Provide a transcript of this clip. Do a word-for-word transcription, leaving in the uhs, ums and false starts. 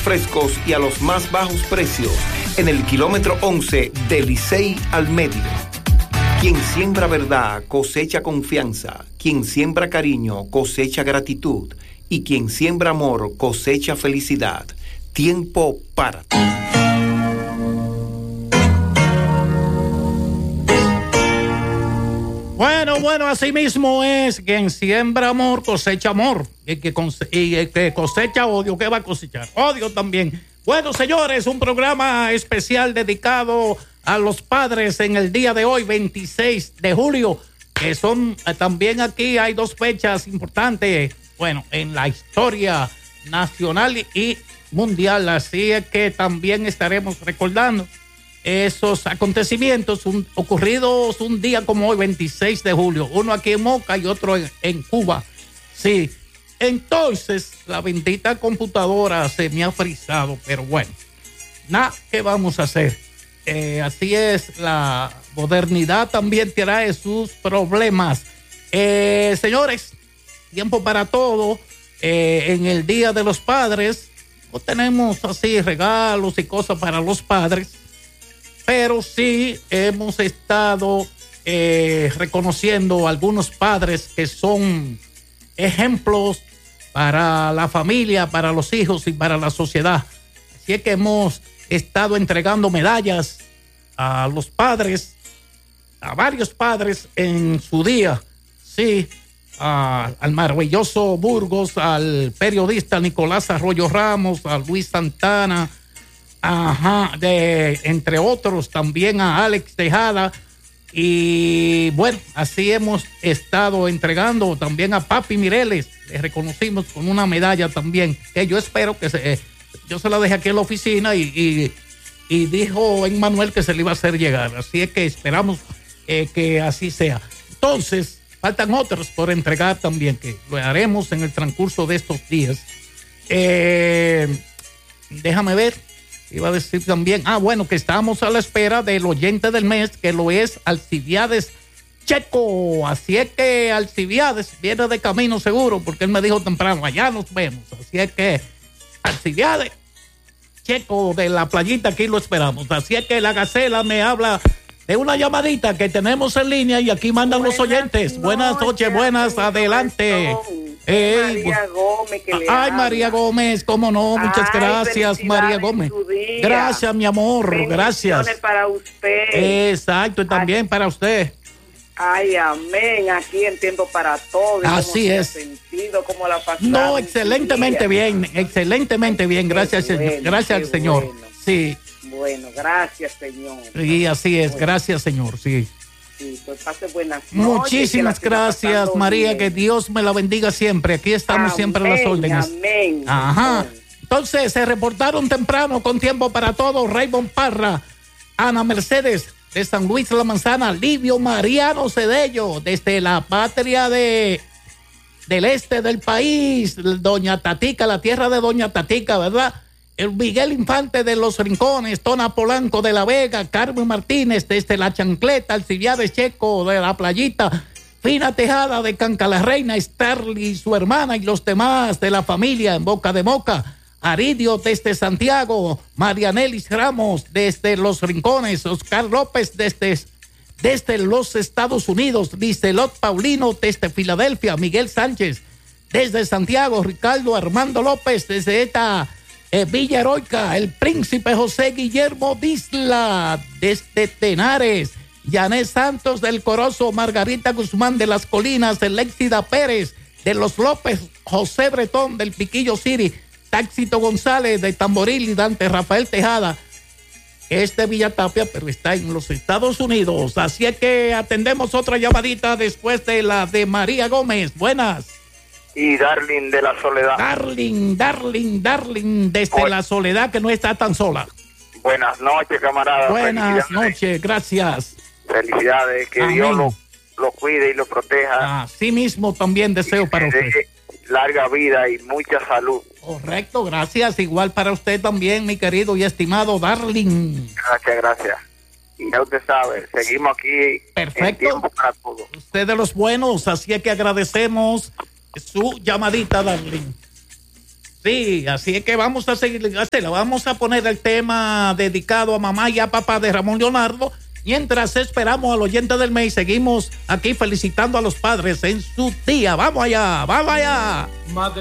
frescos y a los más bajos precios en el kilómetro once de Licey al Medio. Quien siembra verdad cosecha confianza, quien siembra cariño cosecha gratitud y quien siembra amor cosecha felicidad. Tiempo para ti. Bueno, bueno, así mismo es. Quien siembra amor cosecha amor. Y el que, cose- y el que cosecha odio, ¿qué va a cosechar? Odio también. Bueno, señores, un programa especial dedicado a los padres en el día de hoy, veintiséis de julio, que son eh, también aquí hay dos fechas importantes, bueno, en la historia nacional y mundial. Así es que también estaremos recordando esos acontecimientos un, ocurridos un día como hoy, veintiséis de julio, uno aquí en Moca y otro en, en Cuba. Sí, entonces la bendita computadora se me ha frizado, pero bueno, nada, ¿qué vamos a hacer? Eh, así es, la modernidad también trae sus problemas. Eh, señores, tiempo para todo. Eh, en el Día de los Padres, no tenemos así regalos y cosas para los padres, pero sí hemos estado eh, reconociendo algunos padres que son ejemplos para la familia, para los hijos y para la sociedad. Así es que hemos estado entregando medallas a los padres, a varios padres en su día. Sí, a, al maravilloso Burgos, al periodista Nicolás Arroyo Ramos, a Luis Santana, ajá, de, entre otros, también a Alex Tejada. Y bueno, así hemos estado entregando también a Papi Mireles. Le reconocimos con una medalla también, que yo espero que se, eh, yo se la dejé aquí en la oficina y, y, y dijo Emmanuel que se le iba a hacer llegar. Así es que esperamos eh, que así sea. Entonces, faltan otros por entregar también, que lo haremos en el transcurso de estos días. Eh, déjame ver. Iba a decir también, ah, bueno, que estamos a la espera del oyente del mes, que lo es Alcibiades Checo. Así es que Alcibiades viene de camino seguro, porque él me dijo temprano, allá nos vemos. Así es que Alcibiades Checo de la playita, aquí lo esperamos. Así es que la Gacela me habla de una llamadita que tenemos en línea y aquí mandan buenas los oyentes. Noches, buenas noches, buenas, adelante. Hey, María Gómez, que le ay, habla. María Gómez, cómo no, muchas ay, gracias, María Gómez. Gracias, mi amor, gracias. Para usted. Exacto, y también ay. Para usted. Ay, amén, aquí en Tiempo para Todos. Así es. Sentido, ¿cómo la pasaron? No, excelentemente bien, excelentemente bien, gracias, bueno, señor. Gracias, señor. Bueno. Sí. Bueno, gracias, señor. Sí, así es, bueno. Gracias, señor, sí. Sí, pues pase buenas noches. Muchísimas gracias, María, bien. Que Dios me la bendiga siempre. Aquí estamos amén, siempre a las órdenes. Amén. Ajá. Entonces, se reportaron temprano con Tiempo para Todos Raymond Parra, Ana Mercedes de San Luis La Manzana, Livio Mariano Cedello desde la patria de del este del país, Doña Tatica, la tierra de Doña Tatica, ¿verdad? El Miguel Infante de Los Rincones, Tona Polanco de La Vega, Carmen Martínez desde La Chancleta, Alcibiades Checo de La Playita, Fina Tejada de Canca la Reina, Starly, su hermana y los demás de la familia en Boca de Moca, Aridio desde Santiago, Marianelis Ramos desde Los Rincones, Oscar López desde, desde los Estados Unidos, Licelot Paulino desde Filadelfia, Miguel Sánchez desde Santiago, Ricardo Armando López desde esta Eh, Villa Heroica, el príncipe José Guillermo Disla desde Tenares, Yané Santos del Corozo, Margarita Guzmán de las Colinas, Eléxida Pérez de los López, José Bretón del Piquillo City, Táxito González de Tamboril y Dante Rafael Tejada, este Villa Tapia, pero está en los Estados Unidos. Así es que atendemos otra llamadita después de la de María Gómez. Buenas. Y Darling de la Soledad. Darling, Darling, Darling, desde Hoy. La Soledad, que no está tan sola. Buenas noches, camarada. Buenas noches, gracias. Felicidades, que amén. Dios lo, lo cuide y lo proteja. Así mismo también deseo y para usted. Larga vida y mucha salud. Correcto, gracias. Igual para usted también, mi querido y estimado Darling. Gracias, gracias. Y ya usted sabe, seguimos aquí. Perfecto. En Tiempo para Todos. Usted de los buenos, así es que agradecemos su llamadita, Darling. Sí, así es que vamos a seguir, le vamos a poner el tema dedicado a mamá y a papá de Ramón Leonardo. Mientras esperamos al oyente del mes, seguimos aquí felicitando a los padres en su día. Vamos allá, vamos allá.